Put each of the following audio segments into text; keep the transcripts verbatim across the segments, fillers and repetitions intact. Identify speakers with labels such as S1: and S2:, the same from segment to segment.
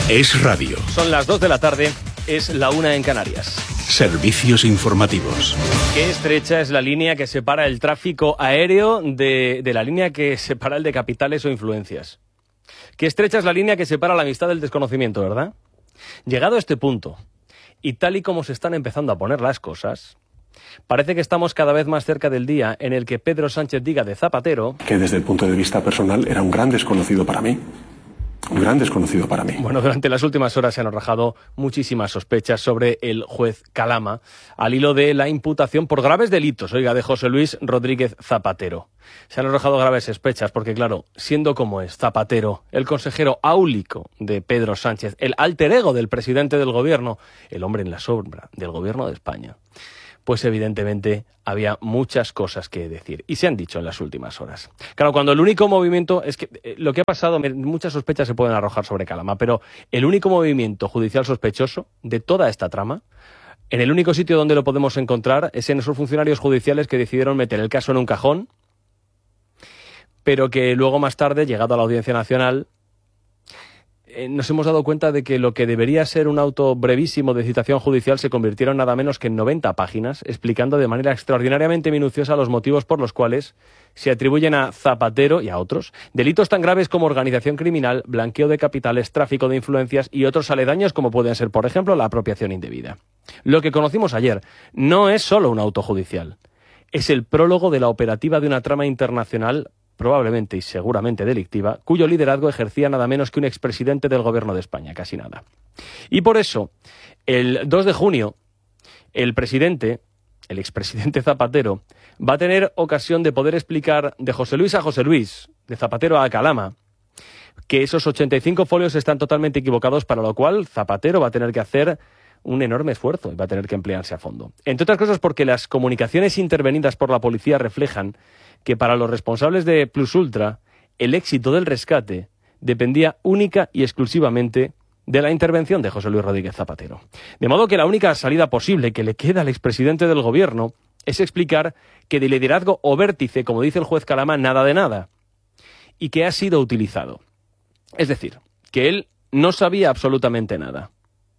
S1: Es radio.
S2: Son las dos de la tarde, es la una en Canarias.
S1: Servicios informativos.
S2: Qué estrecha es la línea que separa el tráfico aéreo de, de la línea que separa el de capitales o influencias. Qué estrecha es la línea que separa la amistad del desconocimiento, ¿verdad? Llegado a este punto, y tal y como se están empezando a poner las cosas, parece que estamos cada vez más cerca del día en el que Pedro Sánchez diga de Zapatero
S3: que desde el punto de vista personal era un gran desconocido para mí. Un gran desconocido para mí.
S2: Bueno, durante las últimas horas se han arrojado muchísimas sospechas sobre el juez Calama al hilo de la imputación por graves delitos, oiga, de José Luis Rodríguez Zapatero. Se han arrojado graves sospechas porque, claro, siendo como es Zapatero, el consejero áulico de Pedro Sánchez, el alter ego del presidente del gobierno, el hombre en la sombra del gobierno de España, pues evidentemente había muchas cosas que decir. Y se han dicho en las últimas horas. Claro, cuando el único movimiento... Es que eh, lo que ha pasado, muchas sospechas se pueden arrojar sobre Calama, pero el único movimiento judicial sospechoso de toda esta trama, en el único sitio donde lo podemos encontrar, es en esos funcionarios judiciales que decidieron meter el caso en un cajón, pero que luego más tarde, llegado a la Audiencia Nacional, Eh, nos hemos dado cuenta de que lo que debería ser un auto brevísimo de citación judicial se convirtieron nada menos que en noventa páginas, explicando de manera extraordinariamente minuciosa los motivos por los cuales se atribuyen a Zapatero y a otros delitos tan graves como organización criminal, blanqueo de capitales, tráfico de influencias y otros aledaños como pueden ser, por ejemplo, la apropiación indebida. Lo que conocimos ayer no es solo un auto judicial, es el prólogo de la operativa de una trama internacional probablemente y seguramente delictiva, cuyo liderazgo ejercía nada menos que un expresidente del gobierno de España, casi nada. Y por eso, el dos de junio, el presidente, el expresidente Zapatero, va a tener ocasión de poder explicar de José Luis a José Luis, de Zapatero a Calama, que esos ochenta y cinco folios están totalmente equivocados, para lo cual Zapatero va a tener que hacer un enorme esfuerzo y va a tener que emplearse a fondo. Entre otras cosas porque las comunicaciones intervenidas por la policía reflejan que para los responsables de Plus Ultra el éxito del rescate dependía única y exclusivamente de la intervención de José Luis Rodríguez Zapatero. De modo que la única salida posible que le queda al expresidente del gobierno es explicar que de liderazgo o vértice, como dice el juez Calama, nada de nada, y que ha sido utilizado. Es decir, que él no sabía absolutamente nada.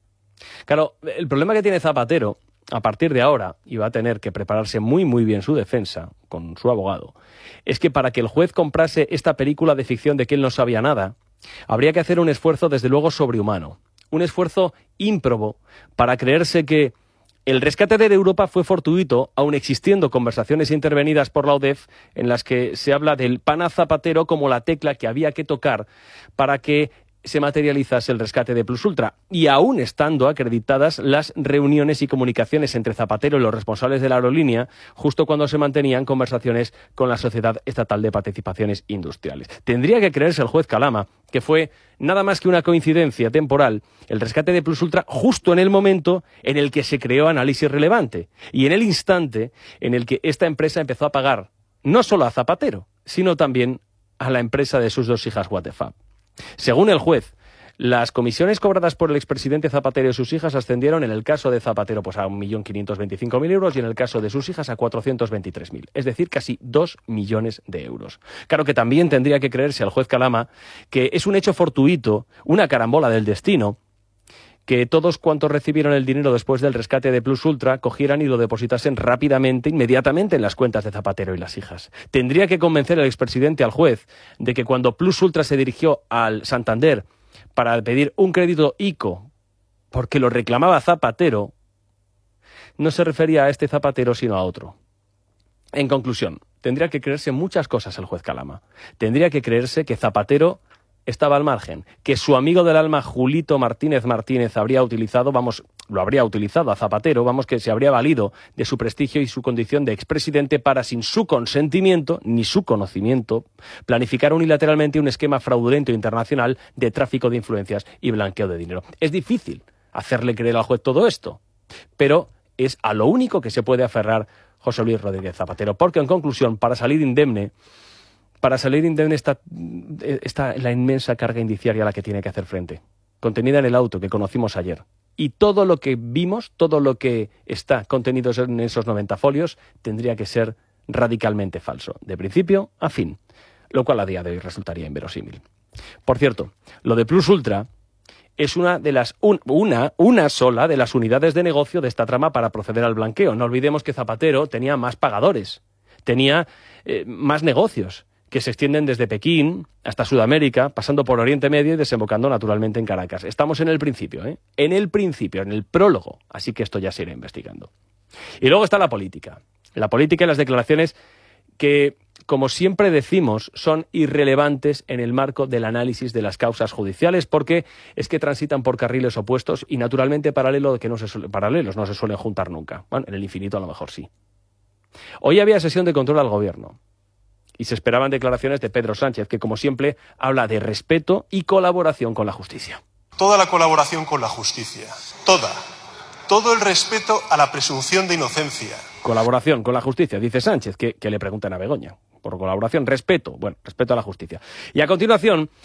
S2: Claro, el problema que tiene Zapatero, a partir de ahora, y va a tener que prepararse muy muy bien su defensa con su abogado, es que para que el juez comprase esta película de ficción de que él no sabía nada, habría que hacer un esfuerzo desde luego sobrehumano, un esfuerzo ímprobo para creerse que el rescate de Europa fue fortuito, aun existiendo conversaciones intervenidas por la O D E F en las que se habla del pana Zapatero como la tecla que había que tocar para que se materializase el rescate de Plus Ultra, y aún estando acreditadas las reuniones y comunicaciones entre Zapatero y los responsables de la aerolínea justo cuando se mantenían conversaciones con la Sociedad Estatal de Participaciones Industriales. Tendría que creerse el juez Calama que fue nada más que una coincidencia temporal el rescate de Plus Ultra justo en el momento en el que se creó Análisis Relevante y en el instante en el que esta empresa empezó a pagar no solo a Zapatero, sino también a la empresa de sus dos hijas What the Fuck. Según el juez, las comisiones cobradas por el expresidente Zapatero y sus hijas ascendieron en el caso de Zapatero pues a un millón quinientos veinticinco mil euros y en el caso de sus hijas a cuatrocientos veintitrés mil, es decir, casi dos millones de euros. Claro que también tendría que creerse al juez Calama que es un hecho fortuito, una carambola del destino, que todos cuantos recibieron el dinero después del rescate de Plus Ultra cogieran y lo depositasen rápidamente, inmediatamente en las cuentas de Zapatero y las hijas. Tendría que convencer el expresidente al juez de que cuando Plus Ultra se dirigió al Santander para pedir un crédito ICO porque lo reclamaba Zapatero, no se refería a este Zapatero sino a otro. En conclusión, tendría que creerse muchas cosas el juez Calama. Tendría que creerse que Zapatero estaba al margen, que su amigo del alma Julito Martínez Martínez habría utilizado, vamos, lo habría utilizado a Zapatero, vamos, que se habría valido de su prestigio y su condición de expresidente para, sin su consentimiento ni su conocimiento, planificar unilateralmente un esquema fraudulento internacional de tráfico de influencias y blanqueo de dinero. Es difícil hacerle creer al juez todo esto, pero es a lo único que se puede aferrar José Luis Rodríguez Zapatero, porque en conclusión, para salir indemne, Para salir indemne está, está la inmensa carga indiciaria a la que tiene que hacer frente, contenida en el auto que conocimos ayer. Y todo lo que vimos, todo lo que está contenido en esos noventa folios, tendría que ser radicalmente falso, de principio a fin, lo cual a día de hoy resultaría inverosímil. Por cierto, lo de Plus Ultra es una de las un, una, una sola de las unidades de negocio de esta trama para proceder al blanqueo. No olvidemos que Zapatero tenía más pagadores, tenía eh, más negocios que se extienden desde Pekín hasta Sudamérica, pasando por Oriente Medio y desembocando naturalmente en Caracas. Estamos en el principio, ¿eh? En el principio, en el prólogo, así que esto ya se irá investigando. Y luego está la política. La política y las declaraciones que, como siempre decimos, son irrelevantes en el marco del análisis de las causas judiciales, porque es que transitan por carriles opuestos y naturalmente paralelo que no se suele, paralelos no se suelen juntar nunca. Bueno, en el infinito a lo mejor sí. Hoy había sesión de control al gobierno y se esperaban declaraciones de Pedro Sánchez, que como siempre habla de respeto y colaboración con la justicia.
S4: Toda la colaboración con la justicia, toda, todo el respeto a la presunción de inocencia.
S2: Colaboración con la justicia, dice Sánchez, que, que le preguntan a Begoña. Por colaboración, respeto, bueno, respeto a la justicia. Y a continuación